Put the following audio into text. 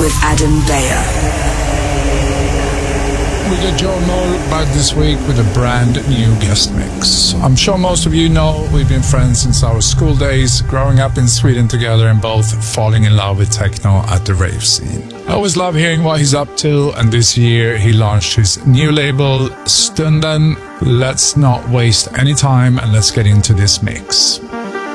with Adam Beyer. We got Joe Knoll back this week with a brand new guest mix. I'm sure most of you know we've been friends since our school days, growing up in Sweden together and both falling in love with techno at the rave scene. I always love hearing what he's up to, and this year he launched his new label, Stunden. Let's not waste any time and let's get into this mix.